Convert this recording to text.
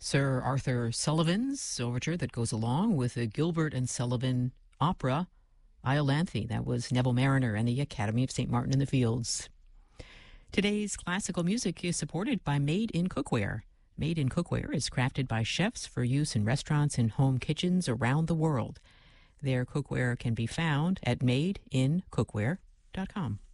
Sir Arthur Sullivan's overture that goes along with the Gilbert and Sullivan opera, Iolanthe. That was Neville Mariner and the Academy of St. Martin in the Fields. Today's classical music is supported by Made in Cookware. Made in Cookware is crafted by chefs for use in restaurants and home kitchens around the world. Their cookware can be found at madeincookware.com.